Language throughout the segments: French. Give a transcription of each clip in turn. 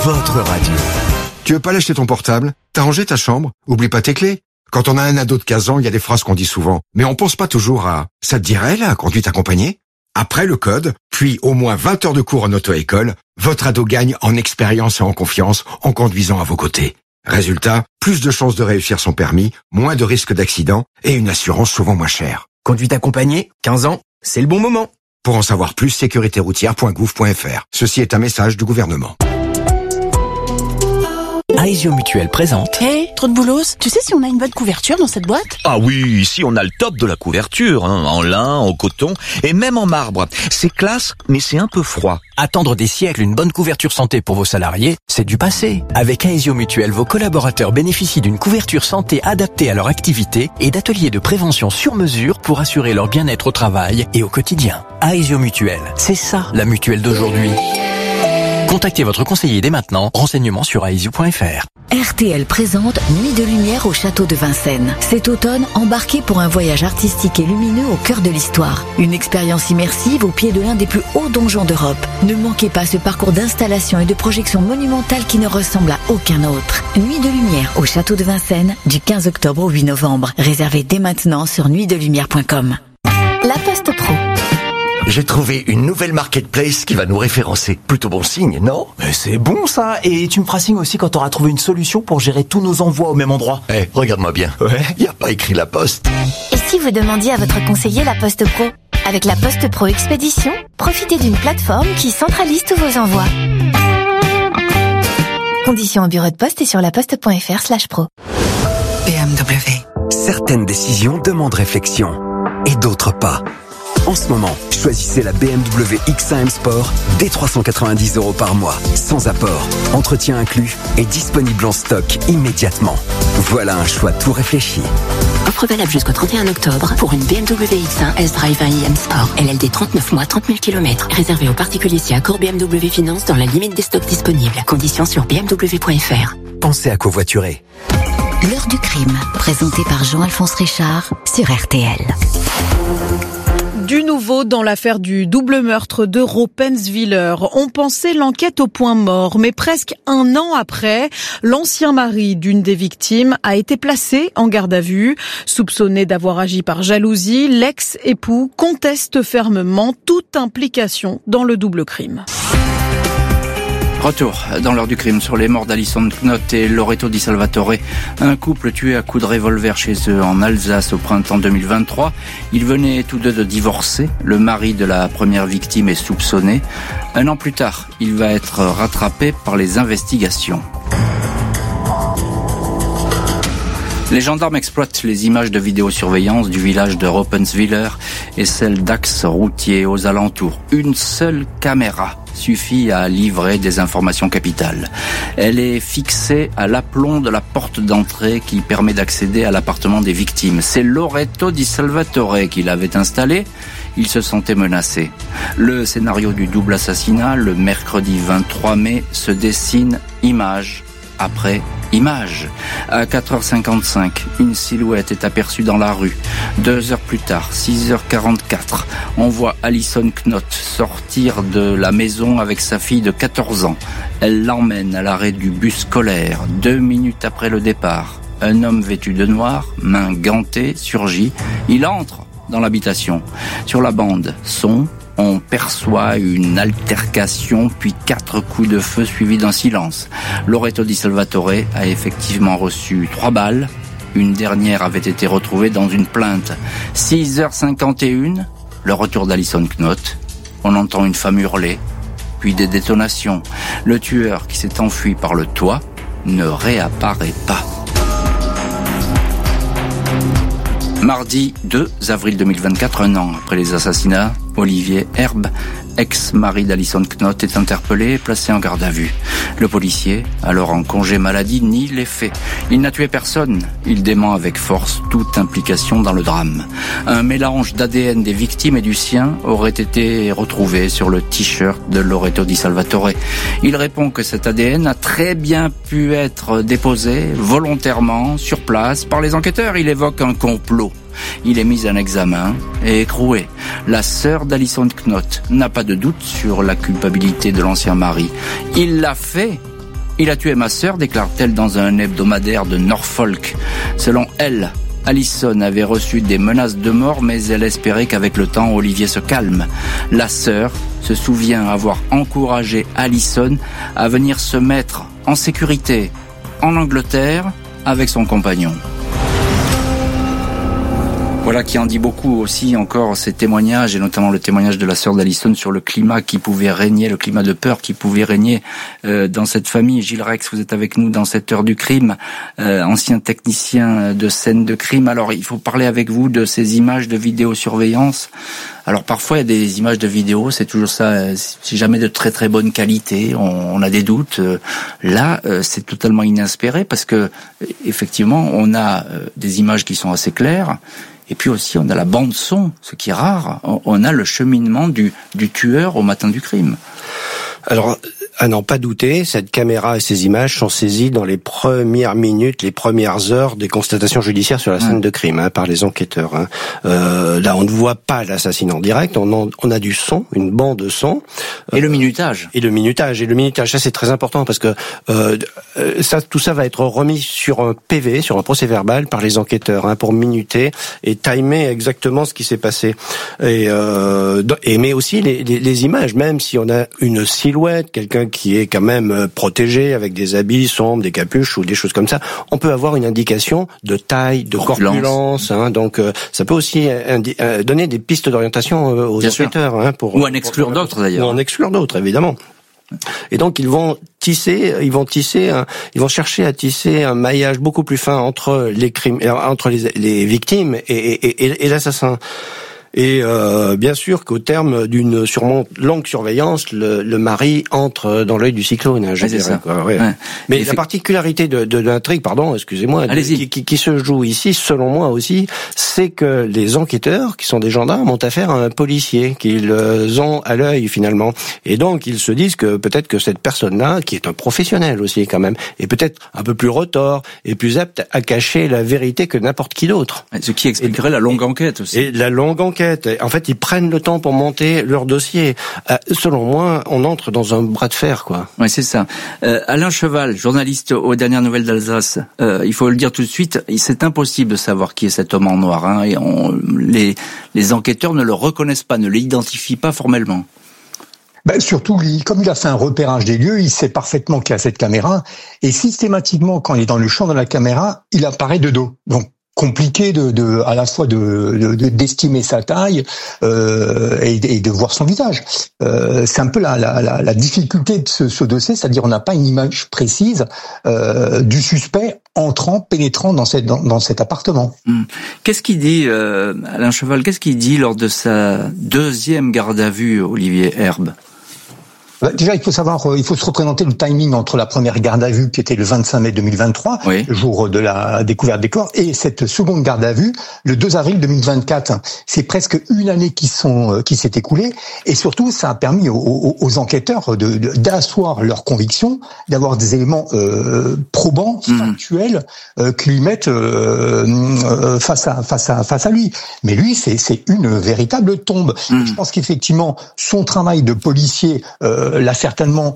votre radio. Tu veux pas lâcher ton portable? T'as rangé ta chambre? Oublie pas tes clés. Quand on a un ado de 15 ans, il y a des phrases qu'on dit souvent. Mais on pense pas toujours à « ça te dirait la conduite accompagnée ?» Après le code, puis au moins 20 heures de cours en auto-école, votre ado gagne en expérience et en confiance en conduisant à vos côtés. Résultat, plus de chances de réussir son permis, moins de risques d'accident et une assurance souvent moins chère. Conduite accompagnée, 15 ans, c'est le bon moment. Pour en savoir plus, sécuritéroutière.gouv.fr. Ceci est un message du gouvernement. Aesio Mutuel présente. Hey, trop de boulos. Tu sais si on a une bonne couverture dans cette boîte? Ah oui, ici on a le top de la couverture, en lin, en coton et même en marbre. C'est classe, mais c'est un peu froid. Attendre des siècles une bonne couverture santé pour vos salariés, c'est du passé. Avec Aesio Mutuel, vos collaborateurs bénéficient d'une couverture santé adaptée à leur activité et d'ateliers de prévention sur mesure pour assurer leur bien-être au travail et au quotidien. Aesio Mutuel, c'est ça la mutuelle d'aujourd'hui. Contactez votre conseiller dès maintenant. Renseignements sur aesio.fr. RTL présente Nuit de lumière au château de Vincennes. Cet automne, embarquez pour un voyage artistique et lumineux au cœur de l'histoire. Une expérience immersive au pied de l'un des plus hauts donjons d'Europe. Ne manquez pas ce parcours d'installation et de projection monumentale qui ne ressemble à aucun autre. Nuit de lumière au château de Vincennes du 15 octobre au 8 novembre. Réservez dès maintenant sur nuitdelumière.com. La Poste Pro. J'ai trouvé une nouvelle marketplace qui va nous référencer. Plutôt bon signe, non? Mais c'est bon ça. Et tu me feras signe aussi quand tu auras trouvé une solution pour gérer tous nos envois au même endroit. Regarde-moi bien. Ouais. Y a pas écrit La Poste. Et si vous demandiez à votre conseiller La Poste Pro? Avec La Poste Pro Expédition, profitez d'une plateforme qui centralise tous vos envois. Conditions au bureau de poste et sur laposte.fr/pro. BMW. Certaines décisions demandent réflexion et d'autres pas. En ce moment, choisissez la BMW X1 M Sport dès 390 € par mois, sans apport, entretien inclus et disponible en stock immédiatement. Voilà un choix tout réfléchi. Offre valable jusqu'au 31 octobre pour une BMW X1 S-Drive 1 iM Sport. LLD 39 mois, 30 000 km. Réservé aux particuliers si accord BMW Finance dans la limite des stocks disponibles. Conditions sur bmw.fr. Pensez à covoiturer. L'heure du crime, présentée par Jean-Alphonse Richard sur RTL. Du nouveau dans l'affaire du double meurtre de Roppenweiler. On pensait l'enquête au point mort, mais presque un an après, l'ancien mari d'une des victimes a été placé en garde à vue. Soupçonné d'avoir agi par jalousie, l'ex-époux conteste fermement toute implication dans le double crime. Retour dans l'heure du crime sur les morts d'Alison Knott et Loreto Di Salvatore. Un couple tué à coups de revolver chez eux en Alsace au printemps 2023. Ils venaient tous deux de divorcer. Le mari de la première victime est soupçonné. Un an plus tard, il va être rattrapé par les investigations. Les gendarmes exploitent les images de vidéosurveillance du village de Roppenweiler et celles d'axes routiers aux alentours. Une seule caméra suffit à livrer des informations capitales. Elle est fixée à l'aplomb de la porte d'entrée qui permet d'accéder à l'appartement des victimes. C'est Loreto Di Salvatore qui l'avait installée. Il se sentait menacé. Le scénario du double assassinat, le mercredi 23 mai, se dessine image après image. À 4h55, une silhouette est aperçue dans la rue. 2 heures plus tard, 6h44, on voit Alison Knott sortir de la maison avec sa fille de 14 ans. Elle l'emmène à l'arrêt du bus scolaire. 2 minutes après le départ, un homme vêtu de noir, main gantée, surgit. Il entre dans l'habitation. Sur la bande son, on perçoit une altercation, puis 4 coups de feu suivis d'un silence. Loreto Di Salvatore a effectivement reçu 3 balles. Une dernière avait été retrouvée dans une plainte. 6h51, le retour d'Alison Knott. On entend une femme hurler, puis des détonations. Le tueur qui s'est enfui par le toit ne réapparaît pas. Mardi 2 avril 2024, un an après les assassinats, Olivier Herbe, ex-mari d'Alison Knott, est interpellé et placé en garde à vue. Le policier, alors en congé maladie, nie les faits. Il n'a tué personne. Il dément avec force toute implication dans le drame. Un mélange d'ADN des victimes et du sien aurait été retrouvé sur le t-shirt de Loreto Di Salvatore. Il répond que cet ADN a très bien pu être déposé volontairement sur place par les enquêteurs. Il évoque un complot. Il est mis en examen et écroué. La sœur d'Alison Knott n'a pas de doute sur la culpabilité de l'ancien mari. Il l'a fait Il a tué ma sœur, déclare-t-elle dans un hebdomadaire de Norfolk. Selon elle, Allison avait reçu des menaces de mort, mais elle espérait qu'avec le temps, Olivier se calme. La sœur se souvient avoir encouragé Allison à venir se mettre en sécurité en Angleterre avec son compagnon. Voilà qui en dit beaucoup aussi encore ces témoignages, et notamment le témoignage de la sœur d'Allison sur le climat qui pouvait régner, le climat de peur qui pouvait régner dans cette famille. Gilles Rex, vous êtes avec nous dans cette heure du crime, ancien technicien de scène de crime. Alors il faut parler avec vous de ces images de vidéosurveillance. Alors parfois il y a des images de vidéo, c'est toujours ça, c'est jamais de très très bonne qualité, on a des doutes. Là, c'est totalement inespéré parce que effectivement on a des images qui sont assez claires. Et puis aussi, on a la bande-son, ce qui est rare. On a le cheminement du tueur au matin du crime. Alors, à n'en pas douter, cette caméra et ces images sont saisies dans les premières minutes, les premières heures des constatations judiciaires sur la scène de crime, par les enquêteurs. Là, on ne voit pas l'assassinat en direct, on a du son, une bande son. Et le minutage. Et le minutage, ça c'est très important parce que tout ça va être remis sur un PV, sur un procès verbal par les enquêteurs, pour minuter et timer exactement ce qui s'est passé. Et mais aussi les images, même si on a une silhouette, quelqu'un qui est quand même protégé avec des habits sombres, des capuches ou des choses comme ça, on peut avoir une indication de taille, de corpulence. Donc ça peut aussi donner des pistes d'orientation aux enquêteurs. Ou en exclure d'autres d'ailleurs. Ou en exclure d'autres, évidemment. Et donc ils vont chercher à tisser un maillage beaucoup plus fin entre les crimes, entre les victimes et l'assassin. Et bien sûr qu'au terme d'une sûrement longue surveillance, le mari entre dans l'œil du cyclone, je dirais. Mais la particularité de l'intrigue, qui se joue ici, selon moi aussi, c'est que les enquêteurs, qui sont des gendarmes, ont affaire à un policier qu'ils ont à l'œil finalement. Et donc ils se disent que peut-être que cette personne-là, qui est un professionnel aussi quand même, est peut-être un peu plus retors et plus apte à cacher la vérité que n'importe qui d'autre. Ce qui expliquerait la longue enquête aussi. Et la longue enquête. En fait, ils prennent le temps pour monter leur dossier. Selon moi, on entre dans un bras de fer, quoi. Oui, c'est ça. Alain Cheval, journaliste aux Dernières Nouvelles d'Alsace. Il faut le dire tout de suite, c'est impossible de savoir qui est cet homme en noir. Et les enquêteurs ne le reconnaissent pas, ne l'identifient pas formellement. Surtout, comme il a fait un repérage des lieux, il sait parfaitement qu'il y a cette caméra. Et systématiquement, quand il est dans le champ de la caméra, il apparaît de dos. Donc, compliqué à la fois d'estimer sa taille et de voir son visage. C'est un peu la difficulté de ce dossier, c'est-à-dire on n'a pas une image précise du suspect pénétrant dans cet appartement. Qu'est-ce qu'il dit, Alain Cheval, lors de sa deuxième garde à vue, Olivier Herbe? Déjà, il faut se représenter le timing entre la première garde à vue qui était le 25 mai 2023, le jour de la découverte des corps, et cette seconde garde à vue, le 2 avril 2024. C'est presque une année qui s'est écoulée, et surtout, ça a permis aux enquêteurs d'asseoir leurs convictions, d'avoir des éléments probants, factuels, qui lui mettent face à lui. Mais lui, c'est une véritable tombe. Je pense qu'effectivement, son travail de policier l'a certainement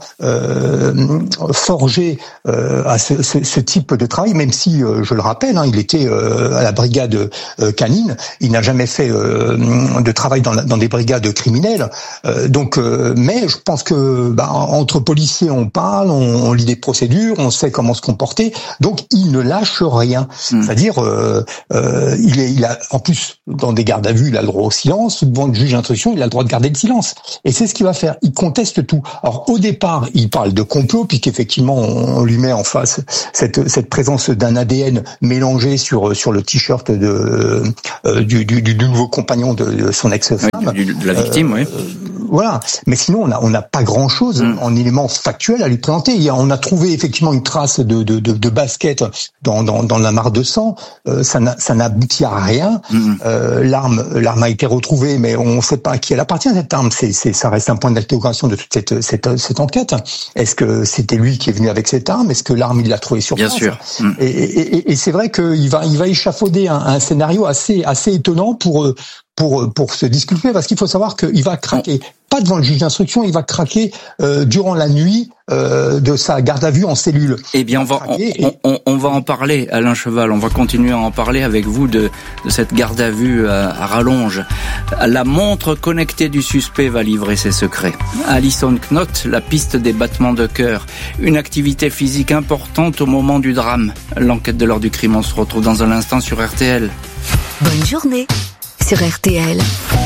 forgé à ce type de travail, même si, je le rappelle, il était à la brigade canine, il n'a jamais fait de travail dans des brigades criminelles. Mais je pense que entre policiers, on parle, on lit des procédures, on sait comment se comporter, donc il ne lâche rien. C'est-à-dire, il a en plus dans des gardes à vue, il a le droit au silence, devant le juge d'instruction, il a le droit de garder le silence. Et c'est ce qu'il va faire. Il conteste tout. Alors au départ, il parle de complot, puisqu'effectivement on lui met en face cette présence d'un ADN mélangé sur le t-shirt du nouveau compagnon de son ex-femme, de la victime, oui. Voilà. Mais sinon, on n'a pas grand-chose en éléments factuels à lui présenter. On a trouvé effectivement une trace de basket dans la mare de sang. Ça n'aboutit à rien. L'arme a été retrouvée, mais on ne sait pas à qui elle appartient, cette arme. Ça reste un point d'interrogation de toute cette enquête. Est-ce que c'était lui qui est venu avec cette arme? Est-ce que l'arme, il l'a trouvée sur place? Bien sûr. Et c'est vrai qu'il va échafauder un scénario assez étonnant pour se disculper, parce qu'il faut savoir qu'il va craquer pas devant le juge d'instruction, il va craquer durant la nuit de sa garde à vue en cellule. Eh bien, on va en parler, Alain Cheval. On va continuer à en parler avec vous de cette garde à vue à rallonge. La montre connectée du suspect va livrer ses secrets. Alison Knott, la piste des battements de cœur, une activité physique importante au moment du drame. L'enquête de l'heure du crime, on se retrouve dans un instant sur RTL. Bonne journée sur RTL.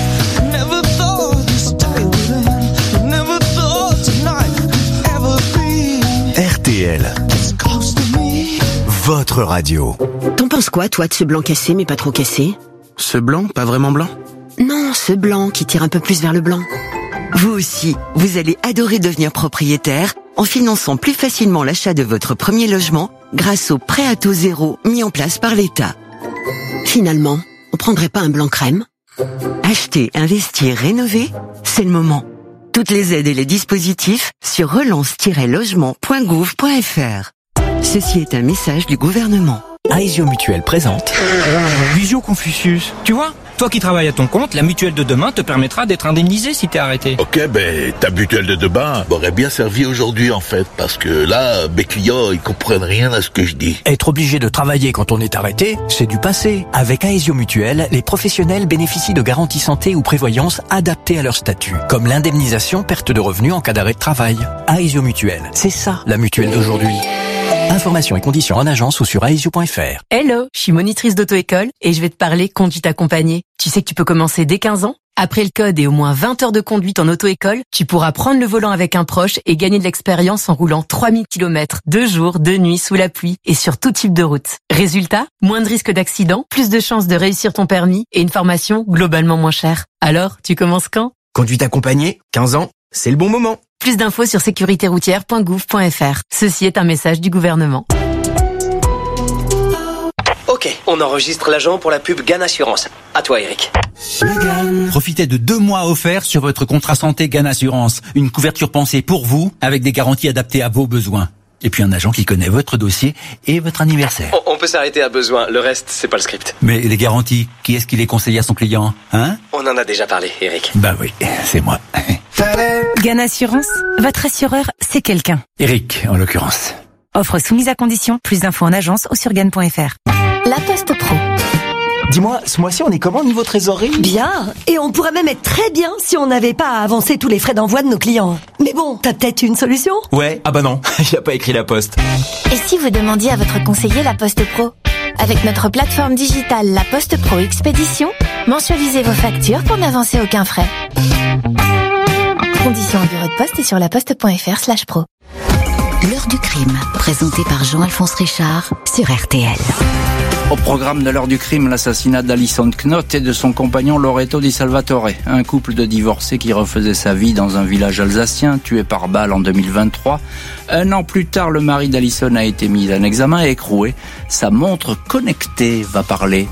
RTL, votre radio. T'en penses quoi, toi, de ce blanc cassé, mais pas trop cassé? Ce blanc, pas vraiment blanc? Non, ce blanc qui tire un peu plus vers le blanc. Vous aussi, vous allez adorer devenir propriétaire en finançant plus facilement l'achat de votre premier logement grâce au prêt à taux zéro mis en place par l'État. Finalement, on prendrait pas un blanc crème? Acheter, investir, rénover, c'est le moment. Toutes les aides et les dispositifs sur relance-logement.gouv.fr. Ceci est un message du gouvernement. Aesio Mutuelle présente Visio Confucius. Tu vois, toi qui travailles à ton compte, la mutuelle de demain te permettra d'être indemnisé si t'es arrêté. Ok, ta mutuelle de demain m'aurait bien servi aujourd'hui en fait, parce que là, mes clients, ils comprennent rien à ce que je dis. Être obligé de travailler quand on est arrêté, c'est du passé. Avec Aesio Mutuelle, les professionnels bénéficient de garanties santé ou prévoyance adaptées à leur statut, comme l'indemnisation perte de revenus en cas d'arrêt de travail. Aesio Mutuelle, c'est ça la mutuelle d'aujourd'hui. Informations et conditions en agence ou sur aesio.fr. Hello, je suis monitrice d'auto-école et je vais te parler conduite accompagnée. Tu sais que tu peux commencer dès 15 ans. Après le code et au moins 20 heures de conduite en auto-école, tu pourras prendre le volant avec un proche et gagner de l'expérience en roulant 3000 km, 2 jours, 2 nuits, sous la pluie et sur tout type de route. Résultat, moins de risques d'accident, plus de chances de réussir ton permis et une formation globalement moins chère. Alors, tu commences quand? Conduite accompagnée, 15 ans, c'est le bon moment. Plus d'infos sur sécuritéroutière.gouv.fr. Ceci est un message du gouvernement. Ok, on enregistre l'agent pour la pub GAN Assurance. À toi, Eric. Profitez de 2 mois offerts sur votre contrat santé GAN Assurance. Une couverture pensée pour vous, avec des garanties adaptées à vos besoins. Et puis un agent qui connaît votre dossier et votre anniversaire. On peut s'arrêter à besoin, le reste, c'est pas le script. Mais les garanties, qui est-ce qui les conseille à son client, hein? On en a déjà parlé, Eric. Bah oui, c'est moi. GAN Assurance, votre assureur, c'est quelqu'un. Eric, en l'occurrence. Offre soumise à condition, plus d'infos en agence ou sur GAN.fr. La Poste Pro. Dis-moi, ce mois-ci, on est comment niveau trésorerie? Bien, et on pourrait même être très bien si on n'avait pas à avancer tous les frais d'envoi de nos clients. Mais bon, t'as peut-être une solution? Ouais, ah bah non, il a pas écrit la poste. Et si vous demandiez à votre conseiller La Poste Pro? Avec notre plateforme digitale La Poste Pro Expédition, mensualisez vos factures pour n'avancer aucun frais. Conditions en bureau de poste et sur laposte.fr/pro. L'heure du crime, présentée par Jean-Alphonse Richard sur RTL. Au programme de l'heure du crime, l'assassinat d'Alison Knott et de son compagnon Loreto Di Salvatore, un couple de divorcés qui refaisait sa vie dans un village alsacien, tué par balle en 2023. Un an plus tard, le mari d'Alison a été mis en examen et écroué. Sa montre connectée va parler.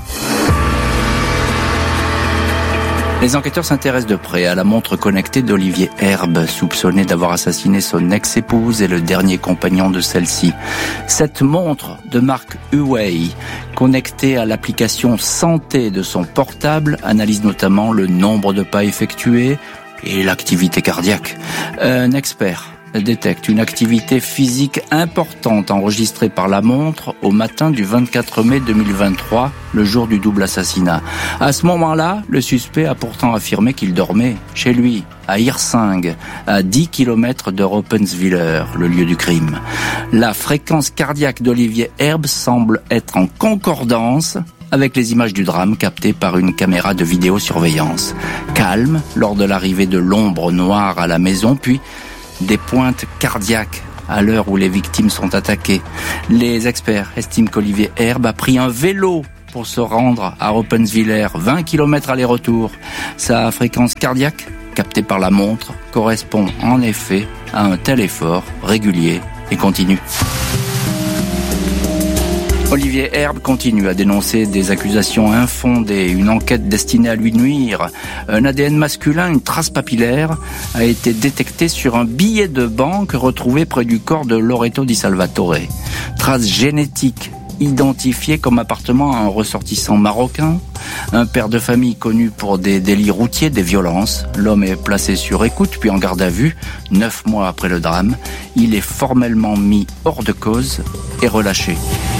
Les enquêteurs s'intéressent de près à la montre connectée d'Olivier Herbe, soupçonné d'avoir assassiné son ex-épouse et le dernier compagnon de celle-ci. Cette montre de marque Huawei, connectée à l'application santé de son portable, analyse notamment le nombre de pas effectués et l'activité cardiaque. Un expert détecte une activité physique importante enregistrée par la montre au matin du 24 mai 2023, le jour du double assassinat. À ce moment-là, le suspect a pourtant affirmé qu'il dormait chez lui, à Hirsing, à 10 km de Ropenswiller, le lieu du crime. La fréquence cardiaque d'Olivier Herbe semble être en concordance avec les images du drame captées par une caméra de vidéosurveillance. Calme lors de l'arrivée de l'ombre noire à la maison, puis des pointes cardiaques à l'heure où les victimes sont attaquées. Les experts estiment qu'Olivier Herbe a pris un vélo pour se rendre à Ropenswiller, 20 km aller-retour. Sa fréquence cardiaque, captée par la montre, correspond en effet à un tel effort régulier et continu. Olivier Herbe continue à dénoncer des accusations infondées, une enquête destinée à lui nuire. Un ADN masculin, une trace papillaire, a été détectée sur un billet de banque retrouvé près du corps de Loreto Di Salvatore. Trace génétique identifié comme appartenant à un ressortissant marocain, un père de famille connu pour des délits routiers, des violences. L'homme est placé sur écoute puis en garde à vue 9 mois après le drame. Il est formellement mis hors de cause et relâché.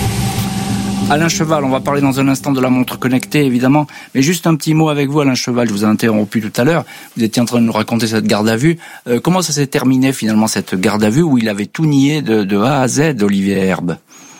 Alain Cheval, on va parler dans un instant de la montre connectée, évidemment. Mais juste un petit mot avec vous, Alain Cheval. Je vous ai interrompu tout à l'heure. Vous étiez en train de nous raconter cette garde à vue. Comment ça s'est terminé, finalement, cette garde à vue où il avait tout nié de A à Z, Olivier Herbe?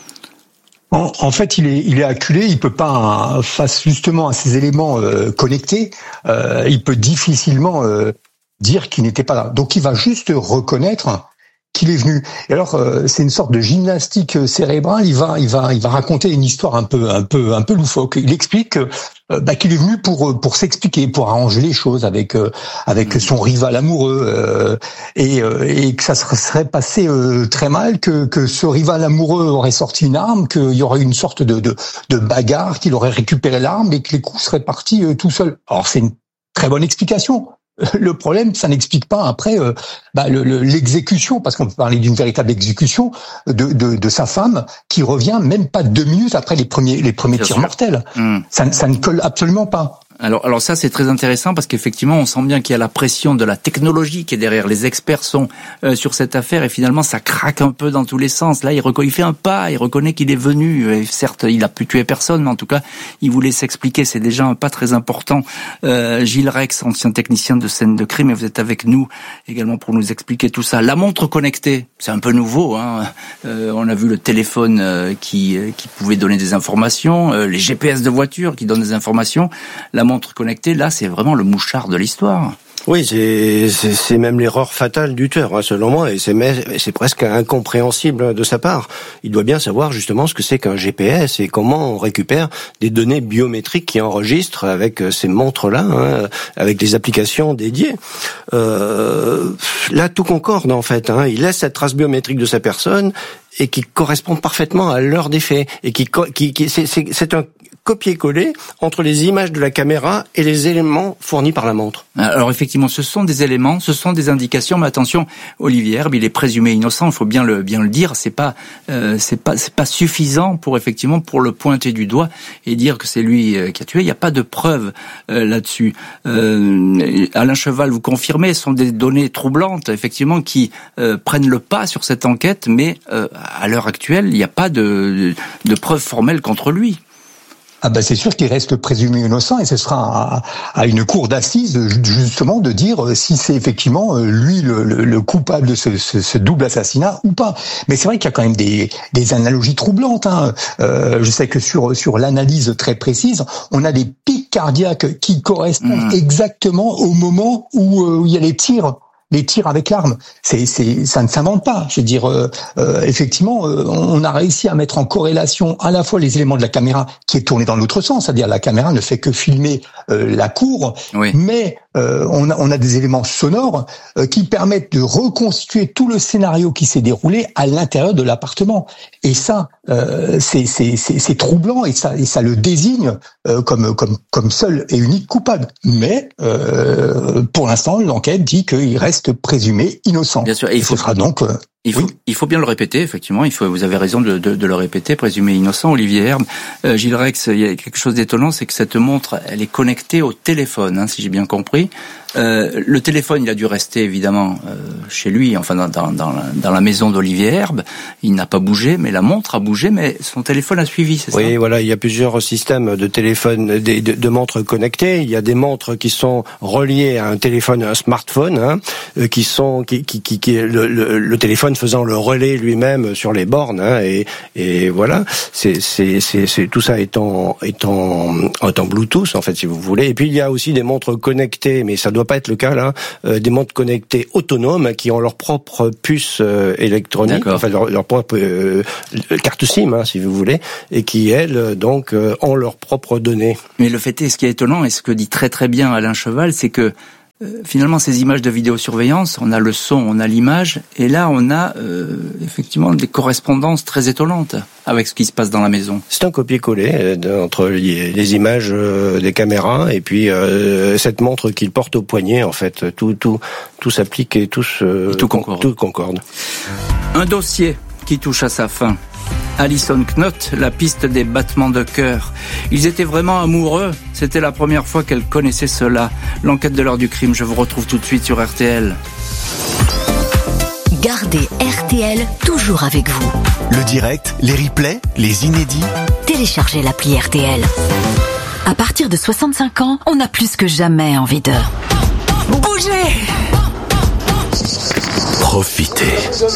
En fait, il est acculé. Il peut pas, face justement à ces éléments connectés, il peut difficilement dire qu'il n'était pas là. Donc, il va juste reconnaître qu'il est venu. Et alors, c'est une sorte de gymnastique cérébrale. Il va raconter une histoire un peu loufoque. Il explique qu'il est venu pour s'expliquer, pour arranger les choses avec son rival amoureux, et que ça serait passé très mal, que ce rival amoureux aurait sorti une arme, qu'il y aurait une sorte de bagarre, qu'il aurait récupéré l'arme et que les coups seraient partis tout seuls. Alors, c'est une très bonne explication. Le problème, ça n'explique pas après l'exécution, parce qu'on peut parler d'une véritable exécution de sa femme qui revient même pas 2 minutes après les premiers tirs mortels. Ça ne colle absolument pas. Alors ça, c'est très intéressant parce qu'effectivement, on sent bien qu'il y a la pression de la technologie qui est derrière. Les experts sont sur cette affaire et finalement, ça craque un peu dans tous les sens. Là, il fait un pas, il reconnaît qu'il est venu. Et certes, il a pu tuer personne, mais en tout cas, il voulait s'expliquer. C'est déjà un pas très important. Gilles Rex, ancien technicien de scène de crime, et vous êtes avec nous également pour nous expliquer tout ça. La montre connectée, c'est un peu nouveau, hein. On a vu le téléphone qui pouvait donner des informations, les GPS de voiture qui donnent des informations. La montre connectée, là, c'est vraiment le mouchard de l'histoire. Oui, c'est même l'erreur fatale du tueur, hein, selon moi, et c'est presque incompréhensible de sa part. Il doit bien savoir justement ce que c'est qu'un GPS et comment on récupère des données biométriques qui enregistrent avec ces montres-là, hein, avec des applications dédiées. Là, tout concorde en fait. Hein. Il laisse cette trace biométrique de sa personne et qui correspond parfaitement à l'heure des faits et c'est un copier-coller entre les images de la caméra et les éléments fournis par la montre. Alors effectivement, ce sont des éléments, ce sont des indications, mais attention, Olivier Herbe, il est présumé innocent, il faut bien le dire, c'est pas suffisant pour le pointer du doigt et dire que c'est lui qui a tué, il n'y a pas de preuve là-dessus. Alain Cheval, vous confirmez, ce sont des données troublantes, effectivement, qui prennent le pas sur cette enquête, mais à l'heure actuelle, il n'y a pas de preuves formelles contre lui. C'est sûr qu'il reste présumé innocent et ce sera à une cour d'assises justement de dire si c'est effectivement lui le coupable de ce double assassinat ou pas. Mais c'est vrai qu'il y a quand même des analogies troublantes. Hein. Je sais que sur l'analyse très précise, on a des pics cardiaques qui correspondent exactement au moment où il y a les tirs avec l'arme. Ça ne s'invente pas. Je veux dire, effectivement, on a réussi à mettre en corrélation à la fois les éléments de la caméra qui est tournée dans l'autre sens, c'est-à-dire la caméra ne fait que filmer la cour, mais on a des éléments sonores qui permettent de reconstituer tout le scénario qui s'est déroulé à l'intérieur de l'appartement. Et ça, c'est troublant et ça le désigne comme seul et unique coupable. Mais pour l'instant, l'enquête dit qu'il reste présumé innocent. Bien sûr, et ce sera donc il faut bien le répéter, effectivement. Vous avez raison de le répéter, présumé innocent. Olivier Herbe, Gilles Rex, il y a quelque chose d'étonnant, c'est que cette montre, elle est connectée au téléphone, hein, si j'ai bien compris. Le téléphone, il a dû rester évidemment chez lui, enfin dans la maison d'Olivier Herbe. Il n'a pas bougé, mais la montre a bougé, mais son téléphone a suivi, c'est ça? Oui, voilà, il y a plusieurs systèmes de téléphone, de montres connectées. Il y a des montres qui sont reliées à un téléphone, à un smartphone, hein, qui le téléphone faisant le relais lui-même sur les bornes, hein, et voilà, c'est tout ça est en Bluetooth en fait, si vous voulez. Et puis il y a aussi des montres connectées, mais ça doit pas être le cas là, des montres connectées autonomes qui ont leur propre puce électronique, enfin leur propre carte SIM, hein, si vous voulez, et qui elles donc ont leurs propres données. Mais le fait est, ce qui est étonnant et ce que dit très très bien Alain Cheval, c'est que finalement, ces images de vidéosurveillance, on a le son, on a l'image, et là, on a effectivement des correspondances très étonnantes avec ce qui se passe dans la maison. C'est un copier-coller entre les images des caméras et puis cette montre qu'il porte au poignet. En fait, tout s'applique et tout concorde. Un dossier qui touche à sa fin. Alison Knott, la piste des battements de cœur. Ils étaient vraiment amoureux. C'était la première fois qu'elle connaissait cela. L'enquête de l'heure du crime, je vous retrouve tout de suite sur RTL. Gardez RTL toujours avec vous. Le direct, les replays, les inédits. Téléchargez l'appli RTL. À partir de 65 ans, on a plus que jamais envie de bouger. Profitez.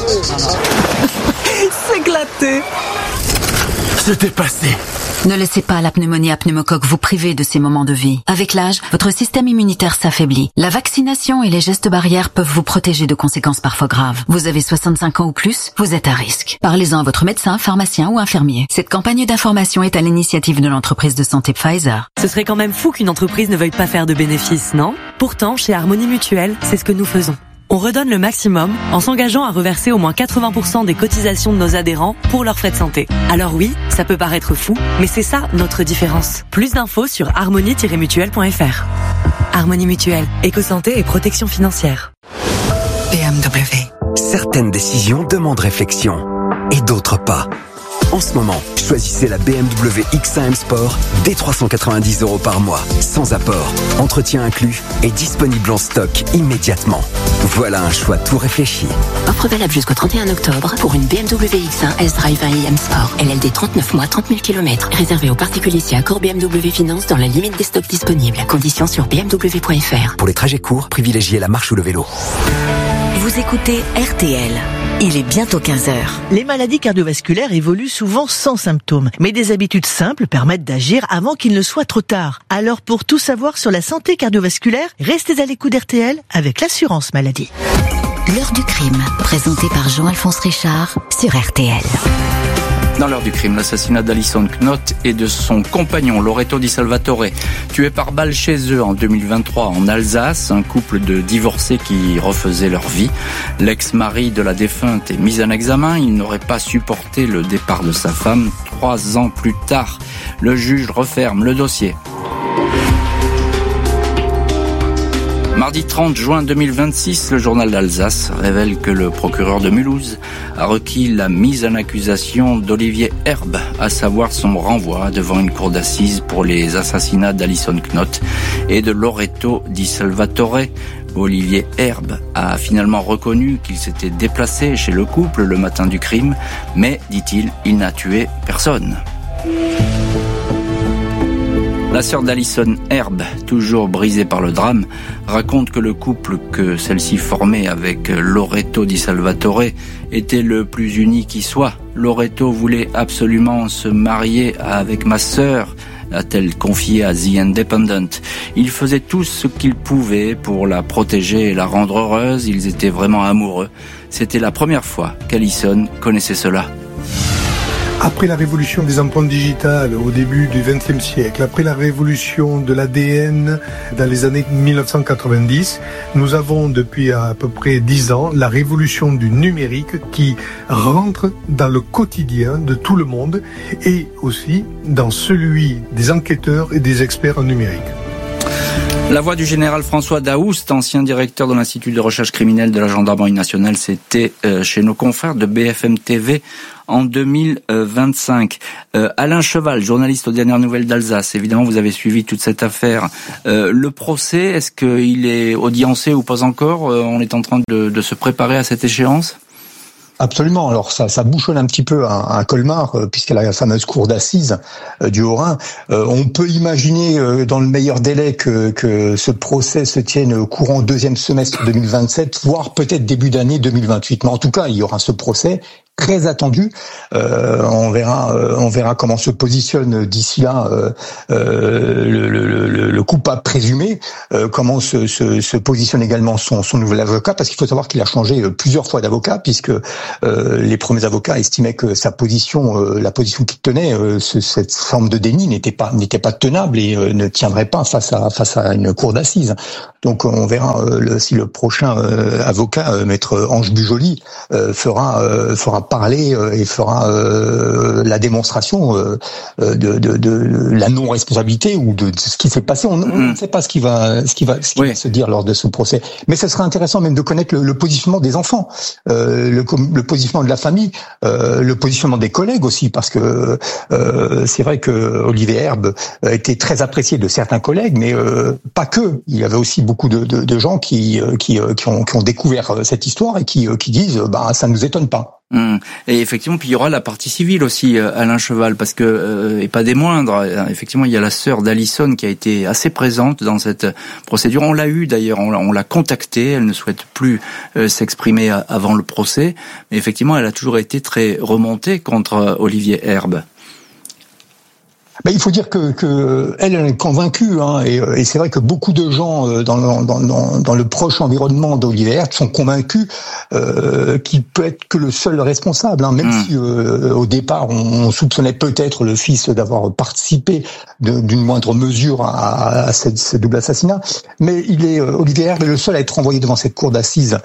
S'éclater. Se dépasser. Ne laissez pas la pneumonie à pneumocoque vous priver de ces moments de vie. Avec l'âge, votre système immunitaire s'affaiblit. La vaccination et les gestes barrières peuvent vous protéger de conséquences parfois graves. Vous avez 65 ans ou plus, vous êtes à risque. Parlez-en à votre médecin, pharmacien ou infirmier. Cette campagne d'information est à l'initiative de l'entreprise de santé Pfizer. Ce serait quand même fou qu'une entreprise ne veuille pas faire de bénéfices, non ? Pourtant, chez Harmonie Mutuelle, c'est ce que nous faisons. On redonne le maximum en s'engageant à reverser au moins 80% des cotisations de nos adhérents pour leurs frais de santé. Alors oui, ça peut paraître fou, mais c'est ça notre différence. Plus d'infos sur harmonie-mutuelle.fr. Harmonie Mutuelle, éco-santé et protection financière. BMW. Certaines décisions demandent réflexion et d'autres pas. En ce moment, choisissez la BMW X1 M Sport dès 390 € par mois, sans apport, entretien inclus et disponible en stock immédiatement. Voilà un choix tout réfléchi. Offre valable jusqu'au 31 octobre pour une BMW X1 S-Drive 1i M Sport. LLD 39 mois, 30 000 km. Réservé aux particuliers si accord BMW Finance dans la limite des stocks disponibles. Conditions sur bmw.fr. Pour les trajets courts, privilégiez la marche ou le vélo. Vous écoutez RTL. Il est bientôt 15h. Les maladies cardiovasculaires évoluent souvent sans symptômes, mais des habitudes simples permettent d'agir avant qu'il ne soit trop tard. Alors pour tout savoir sur la santé cardiovasculaire, restez à l'écoute d'RTL avec l'assurance maladie. L'heure du crime, présentée par Jean-Alphonse Richard sur RTL. Dans l'heure du crime, l'assassinat d'Alison Knott et de son compagnon Loreto Di Salvatore, tués par balle chez eux en 2023 en Alsace, un couple de divorcés qui refaisaient leur vie. L'ex-mari de la défunte est mis en examen, il n'aurait pas supporté le départ de sa femme. 3 ans plus tard, le juge referme le dossier. Mardi 30 juin 2026, le journal d'Alsace révèle que le procureur de Mulhouse a requis la mise en accusation d'Olivier Herbe, à savoir son renvoi devant une cour d'assises pour les assassinats d'Alison Knott et de Loreto Di Salvatore. Olivier Herbe a finalement reconnu qu'il s'était déplacé chez le couple le matin du crime, mais, dit-il, il n'a tué personne. La sœur d'Alison Herbe, toujours brisée par le drame, raconte que le couple que celle-ci formait avec Loreto Di Salvatore était le plus uni qui soit. Loreto voulait absolument se marier avec ma sœur, a-t-elle confié à The Independent. Ils faisaient tout ce qu'ils pouvaient pour la protéger et la rendre heureuse. Ils étaient vraiment amoureux. C'était la première fois qu'Alison connaissait cela. Après la révolution des empreintes digitales au début du XXe siècle, après la révolution de l'ADN dans les années 1990, nous avons depuis à peu près 10 ans la révolution du numérique qui rentre dans le quotidien de tout le monde et aussi dans celui des enquêteurs et des experts en numérique. La voix du général François Daoust, ancien directeur de l'Institut de recherche criminelle de la Gendarmerie nationale, c'était chez nos confrères de BFM TV en 2025. Alain Cheval, journaliste aux dernières nouvelles d'Alsace, évidemment vous avez suivi toute cette affaire. Le procès, est-ce qu'il est audiencé ou pas encore ? On est en train de se préparer à cette échéance ? Absolument. Alors ça bouchonne un petit peu à Colmar, puisqu'il y a la fameuse cour d'assises du Haut-Rhin. On peut imaginer dans le meilleur délai que ce procès se tienne courant deuxième semestre 2027, voire peut-être début d'année 2028. Mais en tout cas, il y aura ce procès très attendu. On verra comment se positionne d'ici là le coupable présumé, comment se positionne également son nouvel avocat, parce qu'il faut savoir qu'il a changé plusieurs fois d'avocat, puisque les premiers avocats estimaient que sa position, la position qu'il tenait, cette forme de déni n'était pas tenable et ne tiendrait pas face à une cour d'assises. Donc on verra si le prochain avocat, maître Ange Bujoli, fera parler et fera la démonstration de la non-responsabilité ou de ce qui s'est passé. On ne sait pas ce qui va se dire lors de ce procès. Mais ce serait intéressant même de connaître le positionnement des enfants, le positionnement de la famille, le positionnement des collègues aussi, parce que c'est vrai que Olivier Herbe était très apprécié de certains collègues, mais pas que. Il y avait aussi beaucoup de gens qui ont découvert cette histoire et qui disent ça nous étonne pas. Et effectivement, puis il y aura la partie civile aussi, Alain Cheval, parce que et pas des moindres. Effectivement, il y a la sœur d'Alison qui a été assez présente dans cette procédure. On l'a eu d'ailleurs, on l'a contactée. Elle ne souhaite plus s'exprimer avant le procès, mais effectivement, elle a toujours été très remontée contre Olivier Herbe. Il faut dire que elle est convaincue, et c'est vrai que beaucoup de gens dans le proche environnement d'Olivier Herbe sont convaincus qu'il peut être que le seul responsable, même si au départ on soupçonnait peut-être le fils d'avoir participé d'une moindre mesure à ce double assassinat, mais Olivier Herbe est le seul à être envoyé devant cette cour d'assises.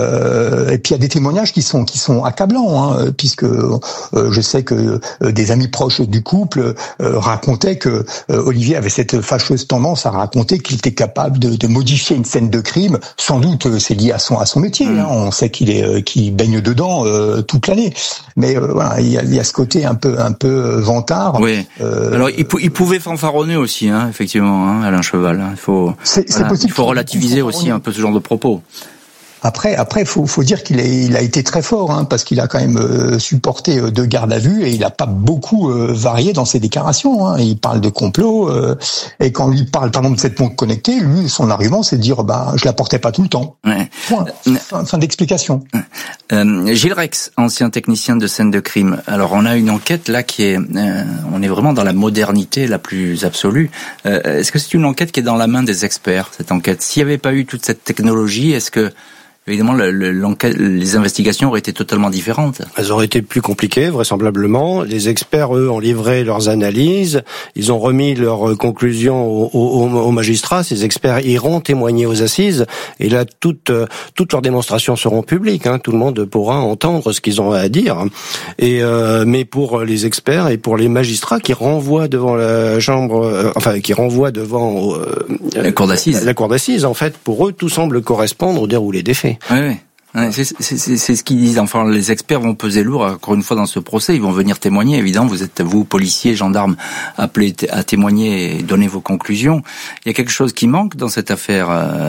Et puis il y a des témoignages qui sont accablants, puisque je sais que des amis proches du couple racontait que Olivier avait cette fâcheuse tendance à raconter qu'il était capable de modifier une scène de crime. Sans doute, c'est lié à son métier. On sait qu'il baigne dedans toute l'année. Mais voilà, il y a ce côté un peu vantard. Oui. Alors il pouvait fanfaronner aussi, effectivement, Alain Cheval. Il faut relativiser aussi un peu ce genre de propos. Après, faut dire qu'il a été très fort, parce qu'il a quand même supporté 2 gardes à vue et il a pas beaucoup varié dans ses déclarations. Il parle de complot et quand lui parle par exemple de cette montre connectée, lui son argument c'est de dire je la portais pas tout le temps. Ouais. Point. Fin d'explication. Gilles Rex, ancien technicien de scène de crime. Alors on a une enquête là qui est, on est vraiment dans la modernité la plus absolue. Est-ce que c'est une enquête qui est dans la main des experts, cette enquête? S'il n'y avait pas eu toute cette technologie, est-ce que évidemment, les investigations auraient été totalement différentes. Elles auraient été plus compliquées, vraisemblablement. Les experts, eux, ont livré leurs analyses. Ils ont remis leurs conclusions aux magistrats. Ces experts iront témoigner aux assises. Et là, toutes leurs démonstrations seront publiques. Tout le monde pourra entendre ce qu'ils ont à dire. Et mais pour les experts et pour les magistrats qui renvoient devant la chambre, qui renvoient devant la cour d'assises. La cour d'assises, en fait, pour eux, tout semble correspondre au déroulé des faits. Oui. C'est ce qu'ils disent. Enfin, les experts vont peser lourd, encore une fois, dans ce procès. Ils vont venir témoigner. Évidemment, vous êtes, vous, policiers, gendarmes, appelés à témoigner et donner vos conclusions. Il y a quelque chose qui manque dans cette affaire,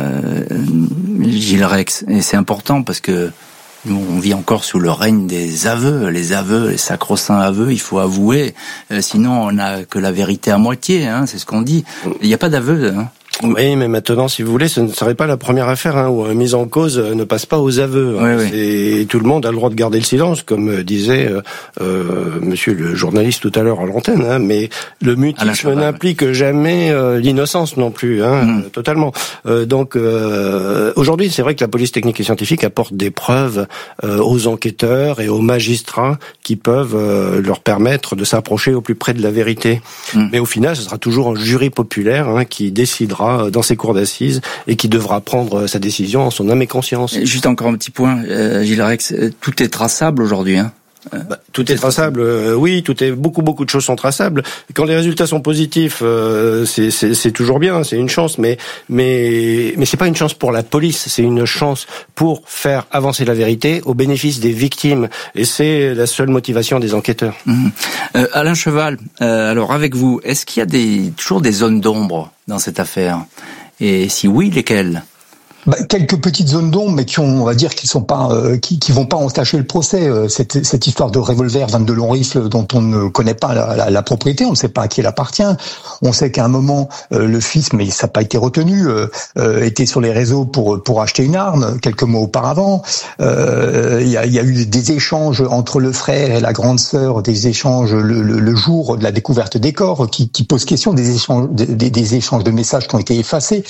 Gilles Rex. Et c'est important parce que nous, on vit encore sous le règne des aveux. Les sacro-saints aveux, il faut avouer. Sinon, on n'a que la vérité à moitié, c'est ce qu'on dit. Il n'y a pas d'aveux, Oui, mais maintenant, si vous voulez, ce ne serait pas la première affaire où une mise en cause ne passe pas aux aveux. Et tout le monde a le droit de garder le silence, comme disait monsieur le journaliste tout à l'heure à l'antenne. Mais le mutisme n'implique jamais l'innocence non plus, totalement. Donc, aujourd'hui, c'est vrai que la police technique et scientifique apporte des preuves aux enquêteurs et aux magistrats qui peuvent leur permettre de s'approcher au plus près de la vérité. Mais au final, ce sera toujours un jury populaire qui décidera dans ses cours d'assises et qui devra prendre sa décision en son âme et conscience. Juste encore un petit point, Gilles Rex, tout est traçable aujourd'hui, tout est traçable, oui, beaucoup de choses sont traçables. Quand les résultats sont positifs, c'est toujours bien, c'est une chance, mais c'est pas une chance pour la police, c'est une chance pour faire avancer la vérité au bénéfice des victimes, et c'est la seule motivation des enquêteurs. Alain Cheval, alors avec vous, est-ce qu'il y a toujours des zones d'ombre dans cette affaire? Et si oui, lesquelles? Quelques petites zones d'ombre, mais on va dire qu'ils sont pas, qui vont pas entacher le procès. Cette histoire de revolver 22 longs rifles dont on ne connaît pas la propriété, on ne sait pas à qui elle appartient. On sait qu'à un moment, le fils, mais ça n'a pas été retenu, était sur les réseaux pour acheter une arme quelques mois auparavant. Il y a eu des échanges entre le frère et la grande sœur, des échanges le jour de la découverte des corps, qui posent question, des échanges de messages qui ont été effacés.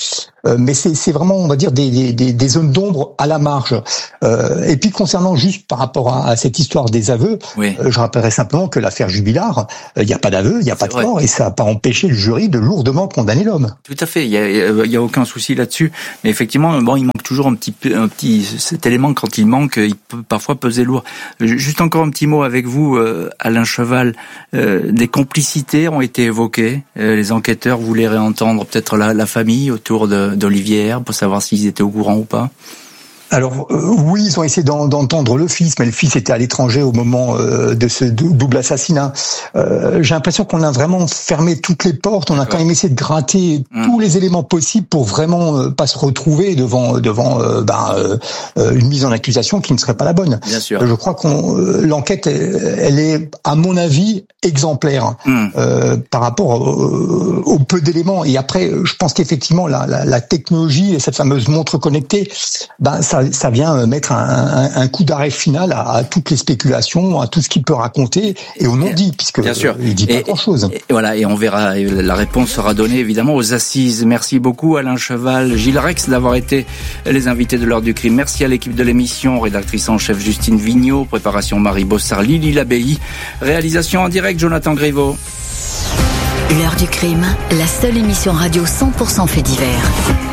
mais c'est vraiment, on va dire, des zones d'ombre à la marge. Et puis concernant juste par rapport à cette histoire des aveux, je rappellerai simplement que l'affaire Jubilard, il n'y a pas d'aveu, il n'y a pas de corps, et ça n'a pas empêché le jury de lourdement condamner l'homme. Tout à fait, il y a aucun souci là-dessus. Mais effectivement, il manque toujours un petit cet élément quand il manque, il peut parfois peser lourd. Juste encore un petit mot avec vous, Alain Cheval. Des complicités ont été évoquées. Les enquêteurs voulaient réentendre peut-être la famille autour d'Olivier Herbe pour savoir s'ils étaient au courant ou pas. Alors oui, ils ont essayé d'entendre le fils, mais le fils était à l'étranger au moment de ce double assassinat. J'ai l'impression qu'on a vraiment fermé toutes les portes. On a quand même essayé de gratter tous les éléments possibles pour vraiment pas se retrouver devant une mise en accusation qui ne serait pas la bonne. Bien sûr. Je crois l'enquête, elle est, à mon avis, exemplaire par rapport au peu d'éléments. Et après, je pense qu'effectivement la technologie et cette fameuse montre connectée, ça vient mettre un coup d'arrêt final à toutes les spéculations, à tout ce qu'il peut raconter et au non-dit, puisque bien sûr. Il dit pas grand-chose. Et voilà, et on verra, la réponse sera donnée évidemment aux assises. Merci beaucoup Alain Cheval, Gilles Rex d'avoir été les invités de l'heure du crime. Merci à l'équipe de l'émission, rédactrice en chef Justine Vigneault, préparation Marie Bossard, Lily Labbaye, réalisation en direct Jonathan Griveaux. L'heure du crime, la seule émission radio 100% fait divers.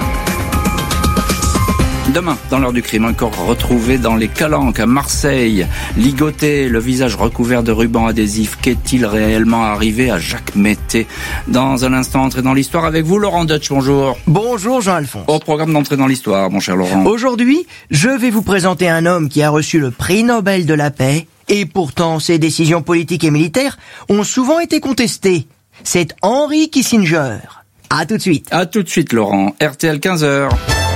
Demain, dans l'heure du crime, un corps retrouvé dans les Calanques à Marseille, ligoté, le visage recouvert de rubans adhésifs. Qu'est-il réellement arrivé à Jacques Mété? Dans un instant, entrée dans l'histoire avec vous, Laurent Deutsch, bonjour. Bonjour Jean-Alphonse. Au programme d'entrée dans l'histoire, mon cher Laurent. Aujourd'hui, je vais vous présenter un homme qui a reçu le prix Nobel de la paix, et pourtant ses décisions politiques et militaires ont souvent été contestées. C'est Henry Kissinger. À tout de suite. À tout de suite, Laurent. RTL 15h.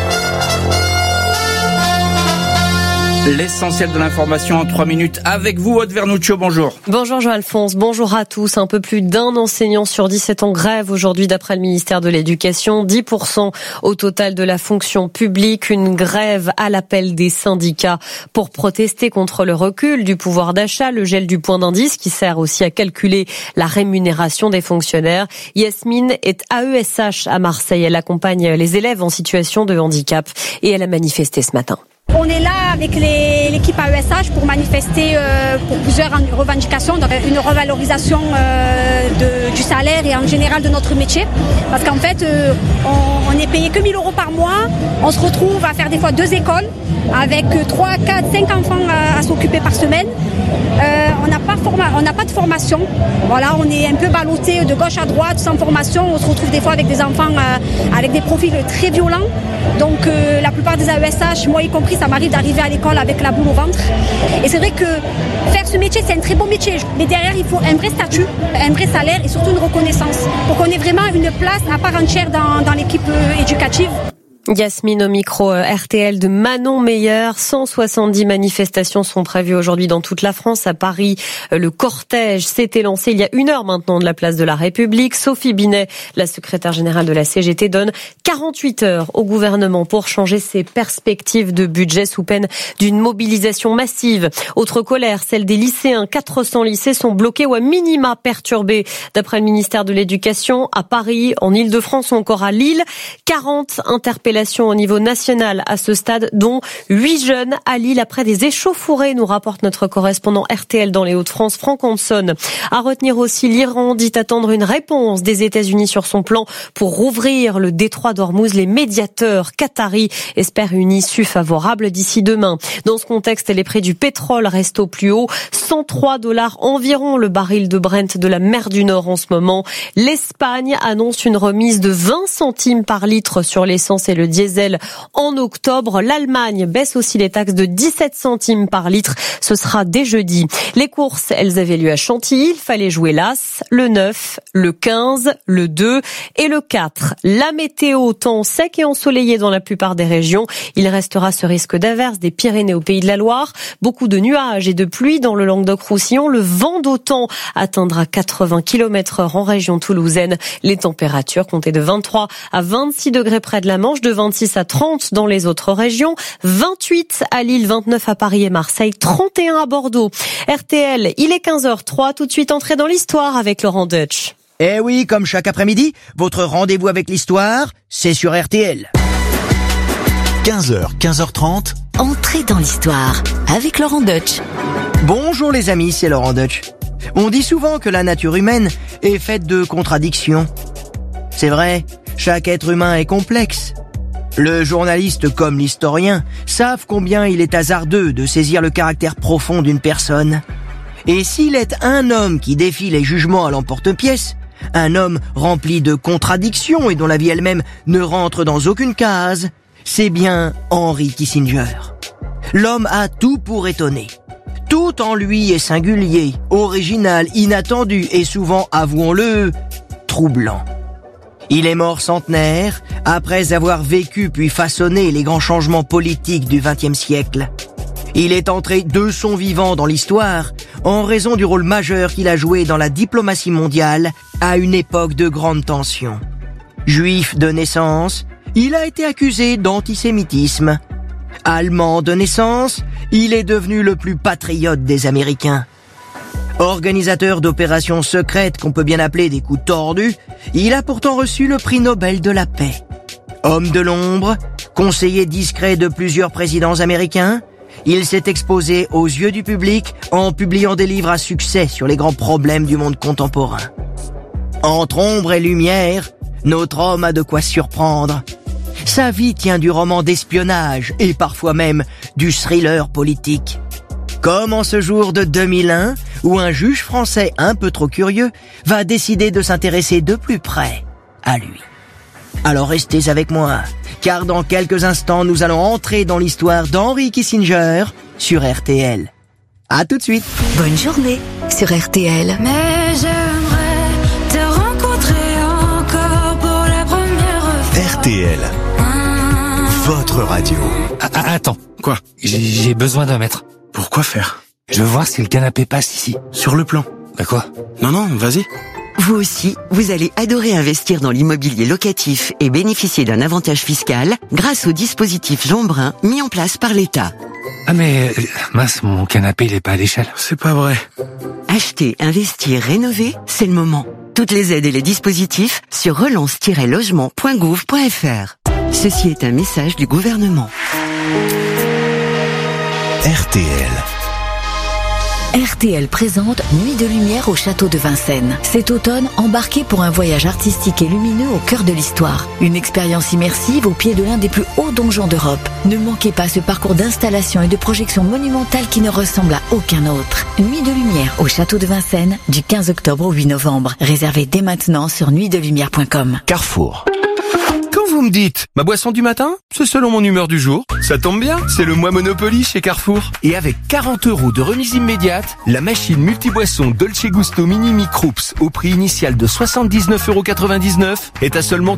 L'essentiel de l'information en 3 minutes avec vous, Aude Vernuccio, bonjour. Bonjour Jean-Alphonse, bonjour à tous. Un peu plus d'un enseignant sur 10 est en grève aujourd'hui d'après le ministère de l'Éducation. 10% au total de la fonction publique. Une grève à l'appel des syndicats pour protester contre le recul du pouvoir d'achat, le gel du point d'indice qui sert aussi à calculer la rémunération des fonctionnaires. Yasmine est AESH à Marseille. Elle accompagne les élèves en situation de handicap et elle a manifesté ce matin. On est là avec l'équipe AESH pour manifester pour plusieurs revendications, donc une revalorisation du salaire et en général de notre métier. Parce qu'en fait, on est payé que 1 000 € par mois. On se retrouve à faire des fois 2 écoles avec 3, 4, 5 enfants à s'occuper par semaine. On n'a pas de formation. Voilà, on est un peu ballotté de gauche à droite sans formation. On se retrouve des fois avec des enfants avec des profils très violents. Donc la plupart des AESH, moi y compris, ça m'arrive d'arriver à l'école avec la boule au ventre. Et c'est vrai que faire ce métier, c'est un très beau métier. Mais derrière, il faut un vrai statut, un vrai salaire et surtout une reconnaissance pour qu'on ait vraiment une place à part entière dans l'équipe éducative. Yasmine au micro RTL de Manon Meyer. 170 manifestations sont prévues aujourd'hui dans toute la France. À Paris, le cortège s'était lancé il y a 1 heure maintenant de la place de la République. Sophie Binet, la secrétaire générale de la CGT, donne 48 heures au gouvernement pour changer ses perspectives de budget sous peine d'une mobilisation massive. Autre colère, celle des lycéens. 400 lycées sont bloqués ou à minima perturbés. D'après le ministère de l'Éducation, à Paris, en Île-de-France ou encore à Lille, 40 interpellations au niveau national à ce stade, dont 8 jeunes à Lille après des échauffourées, nous rapporte notre correspondant RTL dans les Hauts-de-France, Franck Hanson. À retenir aussi, l'Iran dit attendre une réponse des États-Unis sur son plan pour rouvrir le détroit d'Ormuz. Les médiateurs qataris espèrent une issue favorable d'ici demain. Dans ce contexte, les prix du pétrole restent au plus haut, 103 $ environ le baril de Brent de la mer du Nord en ce moment. L'Espagne annonce une remise de 20 centimes par litre sur l'essence et le diesel en octobre. L'Allemagne baisse aussi les taxes de 17 centimes par litre. Ce sera dès jeudi. Les courses, elles avaient lieu à Chantilly. Il fallait jouer l'As, le 9, le 15, le 2 et le 4. La météo, temps sec et ensoleillé dans la plupart des régions. Il restera ce risque d'averse des Pyrénées au Pays de la Loire. Beaucoup de nuages et de pluie dans le Languedoc-Roussillon. Le vent d'automne atteindra 80 km/h en région toulousaine. Les températures comptaient de 23 à 26 degrés près de la Manche, de 26 à 30 dans les autres régions, 28 à Lille, 29 à Paris et Marseille, 31 à Bordeaux. RTL, il est 15h03, tout de suite entrée dans l'histoire avec Laurent Deutsch. Eh oui, comme chaque après-midi, votre rendez-vous avec l'histoire, c'est sur RTL. 15h, 15h30. Entrez dans l'histoire avec Laurent Deutsch. Bonjour les amis, c'est Laurent Deutsch. On dit souvent que la nature humaine est faite de contradictions. C'est vrai, chaque être humain est complexe. Le journaliste comme l'historien savent combien il est hasardeux de saisir le caractère profond d'une personne. Et s'il est un homme qui défie les jugements à l'emporte-pièce, un homme rempli de contradictions et dont la vie elle-même ne rentre dans aucune case, c'est bien Henry Kissinger. L'homme a tout pour étonner. Tout en lui est singulier, original, inattendu et souvent, avouons-le, troublant. Il est mort centenaire, après avoir vécu puis façonné les grands changements politiques du XXe siècle. Il est entré de son vivant dans l'histoire en raison du rôle majeur qu'il a joué dans la diplomatie mondiale à une époque de grande tension. Juif de naissance, il a été accusé d'antisémitisme. Allemand de naissance, il est devenu le plus patriote des Américains. Organisateur d'opérations secrètes qu'on peut bien appeler des coups tordus, il a pourtant reçu le prix Nobel de la paix. Homme de l'ombre, conseiller discret de plusieurs présidents américains, il s'est exposé aux yeux du public en publiant des livres à succès sur les grands problèmes du monde contemporain. Entre ombre et lumière, notre homme a de quoi surprendre. Sa vie tient du roman d'espionnage et parfois même du thriller politique. Comme en ce jour de 2001, où un juge français un peu trop curieux va décider de s'intéresser de plus près à lui. Alors restez avec moi, car dans quelques instants, nous allons entrer dans l'histoire d'Henry Kissinger sur RTL. À tout de suite. Bonne journée sur RTL. Mais j'aimerais te rencontrer encore pour la première fois. RTL. Votre radio. Attends, quoi? J'ai besoin d'un mètre. Pourquoi faire? Je veux voir si le canapé passe ici. Sur le plan. Bah quoi? Non, vas-y. Vous aussi, vous allez adorer investir dans l'immobilier locatif et bénéficier d'un avantage fiscal grâce au dispositif Jean Brun mis en place par l'État. Ah mais, mince, mon canapé il est pas à l'échelle. C'est pas vrai. Acheter, investir, rénover, c'est le moment. Toutes les aides et les dispositifs sur relance-logement.gouv.fr. Ceci est un message du gouvernement. RTL. RTL présente Nuit de lumière au château de Vincennes. Cet automne, embarquez pour un voyage artistique et lumineux au cœur de l'histoire. Une expérience immersive au pied de l'un des plus hauts donjons d'Europe. Ne manquez pas ce parcours d'installation et de projection monumentale qui ne ressemble à aucun autre. Nuit de lumière au château de Vincennes du 15 octobre au 8 novembre. Réservez dès maintenant sur nuitdelumière.com. Carrefour. Quand vous me dites ma boisson du matin, c'est selon mon humeur du jour. Ça tombe bien, c'est le mois Monopoly chez Carrefour. Et avec 40 € de remise immédiate, la machine multiboisson Dolce Gusto Mini Microops au prix initial de 79,99 € est à seulement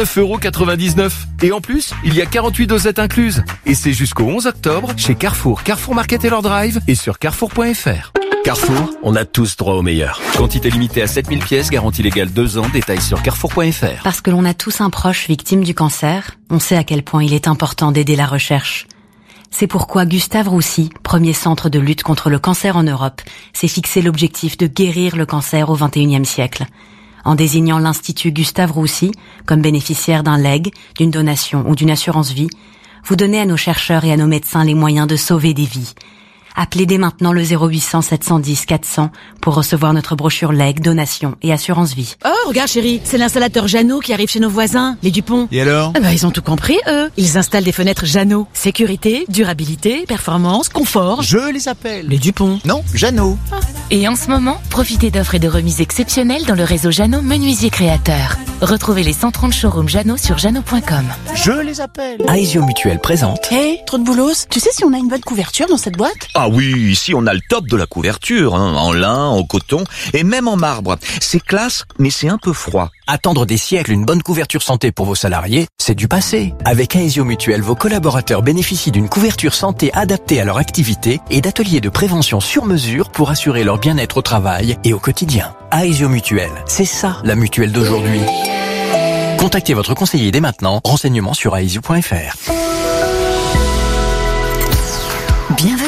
39,99 €. Et en plus, il y a 48 dosettes incluses. Et c'est jusqu'au 11 octobre chez Carrefour, Carrefour Market et leur drive et sur carrefour.fr. Carrefour, on a tous droit au meilleur. Quantité limitée à 7000 pièces, garantie légale 2 ans, détails sur carrefour.fr. Parce que l'on a tous un proche victime du cancer, on sait à quel point il est important d'aider la recherche. C'est pourquoi Gustave Roussy, premier centre de lutte contre le cancer en Europe, s'est fixé l'objectif de guérir le cancer au XXIe siècle. En désignant l'Institut Gustave Roussy comme bénéficiaire d'un legs, d'une donation ou d'une assurance vie, vous donnez à nos chercheurs et à nos médecins les moyens de sauver des vies. Appelez dès maintenant le 0800 710 400 pour recevoir notre brochure legs, donation et assurance vie. Oh, regarde chérie, c'est l'installateur Jeannot qui arrive chez nos voisins, les Dupont. Et alors? Ils ont tout compris, eux. Ils installent des fenêtres Jeannot. Sécurité, durabilité, performance, confort. Je les appelle. Les Dupont. Non, Jeannot. Et en ce moment, profitez d'offres et de remises exceptionnelles dans le réseau Jeannot Menuisier Créateur. Retrouvez les 130 showrooms Jeannot sur jeannot.com. Je les appelle. Aesio Mutuel présente. Hey, trop de boulos. Tu sais si on a une bonne couverture dans cette boîte? Ah oui, ici on a le top de la couverture, en lin, en coton et même en marbre. C'est classe, mais c'est un peu froid. Attendre des siècles une bonne couverture santé pour vos salariés, c'est du passé. Avec Aesio Mutuel, vos collaborateurs bénéficient d'une couverture santé adaptée à leur activité et d'ateliers de prévention sur mesure pour assurer leur bien-être au travail et au quotidien. Aesio Mutuel, c'est ça la mutuelle d'aujourd'hui. Contactez votre conseiller dès maintenant. Renseignements sur aesio.fr. Bienvenue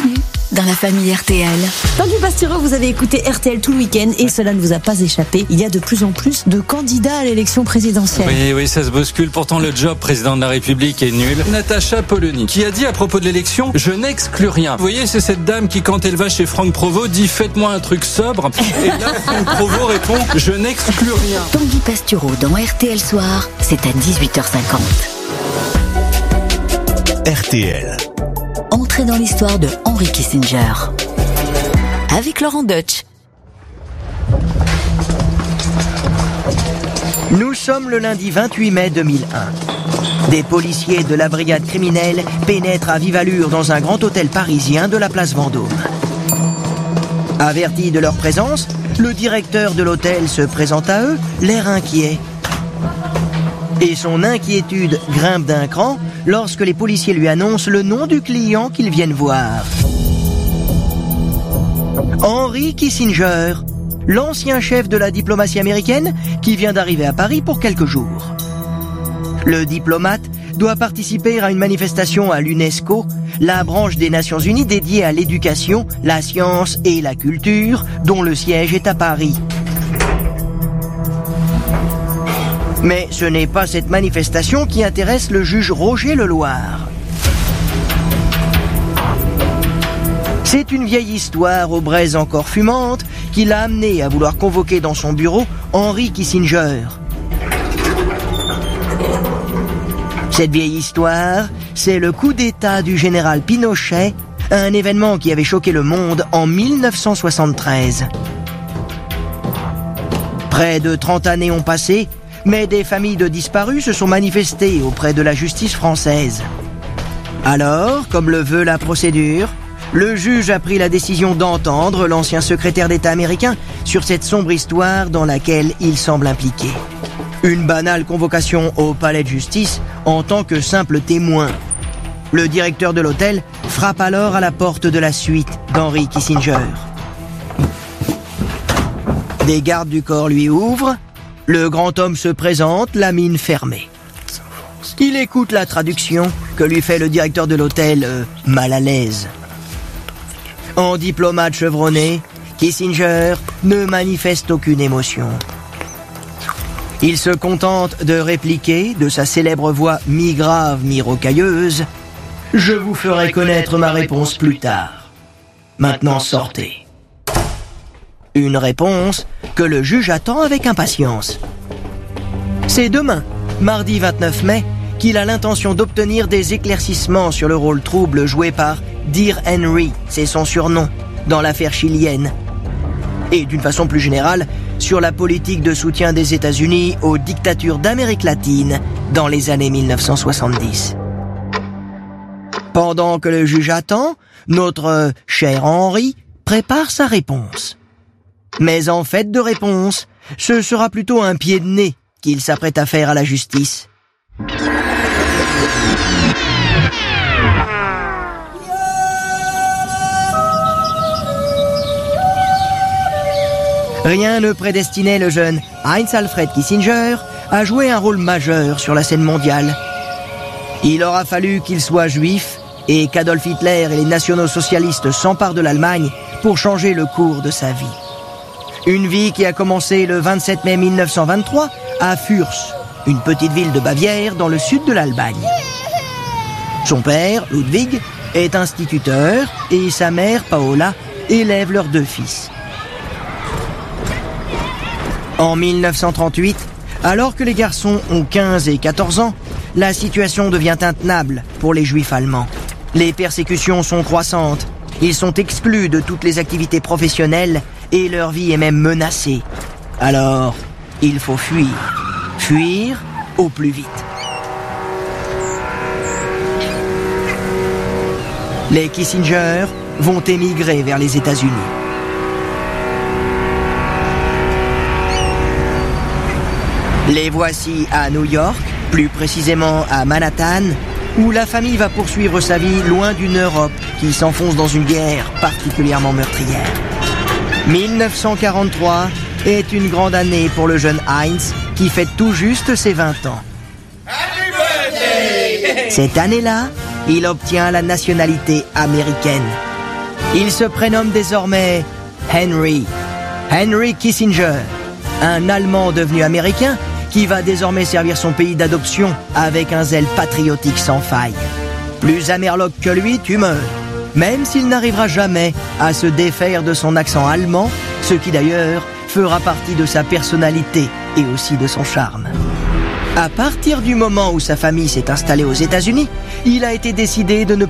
dans la famille RTL. Tanguy Pastureau, vous avez écouté RTL tout le week-end et cela ne vous a pas échappé. Il y a de plus en plus de candidats à l'élection présidentielle. Oui, ça se bouscule. Pourtant, le job président de la République est nul. Natacha Polony, qui a dit à propos de l'élection, je n'exclus rien. Vous voyez, c'est cette dame qui, quand elle va chez Franck Provost, dit faites-moi un truc sobre. Et là, Franck Provost répond, je n'exclus rien. Tanguy Pastureau dans RTL Soir, c'est à 18h50. RTL. Entrez dans l'histoire de Henry Kissinger. Avec Laurent Deutsch. Nous sommes le lundi 28 mai 2001. Des policiers de la brigade criminelle pénètrent à vive allure dans un grand hôtel parisien de la place Vendôme. Avertis de leur présence, le directeur de l'hôtel se présente à eux, l'air inquiet. Et son inquiétude grimpe d'un cran lorsque les policiers lui annoncent le nom du client qu'ils viennent voir. Henry Kissinger, l'ancien chef de la diplomatie américaine qui vient d'arriver à Paris pour quelques jours. Le diplomate doit participer à une manifestation à l'UNESCO, la branche des Nations Unies dédiée à l'éducation, la science et la culture, dont le siège est à Paris. Mais ce n'est pas cette manifestation qui intéresse le juge Roger Leloir. C'est une vieille histoire aux braises encore fumantes qui l'a amené à vouloir convoquer dans son bureau Henry Kissinger. Cette vieille histoire, c'est le coup d'État du général Pinochet, un événement qui avait choqué le monde en 1973. Près de 30 années ont passé, mais des familles de disparus se sont manifestées auprès de la justice française. Alors, comme le veut la procédure, le juge a pris la décision d'entendre l'ancien secrétaire d'État américain sur cette sombre histoire dans laquelle il semble impliqué. Une banale convocation au palais de justice en tant que simple témoin. Le directeur de l'hôtel frappe alors à la porte de la suite d'Henry Kissinger. Des gardes du corps lui ouvrent. Le grand homme se présente, la mine fermée. Il écoute la traduction que lui fait le directeur de l'hôtel, mal à l'aise. En diplomate chevronné, Kissinger ne manifeste aucune émotion. Il se contente de répliquer de sa célèbre voix mi-grave, mi-rocailleuse « Je vous ferai connaître ma réponse plus tard. Maintenant sortez. » Une réponse que le juge attend avec impatience. C'est demain, mardi 29 mai, qu'il a l'intention d'obtenir des éclaircissements sur le rôle trouble joué par Dear Henry, c'est son surnom, dans l'affaire chilienne. Et d'une façon plus générale, sur la politique de soutien des États-Unis aux dictatures d'Amérique latine dans les années 1970. Pendant que le juge attend, notre cher Henry prépare sa réponse. Mais en fait de réponse, ce sera plutôt un pied de nez qu'il s'apprête à faire à la justice. Rien ne prédestinait le jeune Heinz Alfred Kissinger à jouer un rôle majeur sur la scène mondiale. Il aura fallu qu'il soit juif et qu'Adolf Hitler et les nationaux-socialistes s'emparent de l'Allemagne pour changer le cours de sa vie. Une vie qui a commencé le 27 mai 1923 à Fürth, une petite ville de Bavière dans le sud de l'Allemagne. Son père, Ludwig, est instituteur et sa mère, Paola, élève leurs 2 fils. En 1938, alors que les garçons ont 15 et 14 ans, la situation devient intenable pour les juifs allemands. Les persécutions sont croissantes, ils sont exclus de toutes les activités professionnelles et leur vie est même menacée. Alors, il faut fuir. Fuir au plus vite. Les Kissinger vont émigrer vers les États-Unis. Les voici à New York, plus précisément à Manhattan, où la famille va poursuivre sa vie loin d'une Europe qui s'enfonce dans une guerre particulièrement meurtrière. 1943 est une grande année pour le jeune Heinz qui fête tout juste ses 20 ans. Cette année-là, il obtient la nationalité américaine. Il se prénomme désormais Henry Kissinger, un Allemand devenu américain qui va désormais servir son pays d'adoption avec un zèle patriotique sans faille. Plus amerloc que lui, tu meurs. Même s'il n'arrivera jamais à se défaire de son accent allemand, ce qui d'ailleurs fera partie de sa personnalité et aussi de son charme. À partir du moment où sa famille s'est installée aux États-Unis, il a été décidé de ne